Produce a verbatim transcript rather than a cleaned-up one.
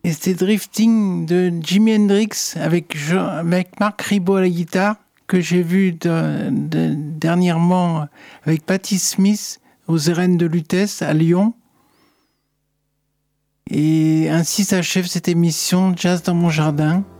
Et c'était Drifting de Jimi Hendrix avec, avec Marc Ribot à la guitare, que j'ai vu de, de, dernièrement avec Patti Smith aux Arènes de Lutèce à Lyon. Et ainsi s'achève cette émission Jazz dans mon jardin.